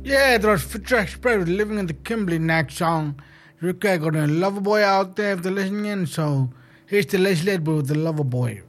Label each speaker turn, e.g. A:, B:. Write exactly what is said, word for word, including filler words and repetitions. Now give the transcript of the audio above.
A: Yeah, there was Trash Spread living in the Kimberley next song. Rick got a lover boy out there if they're listening in, so here's the legislator with the lover boy.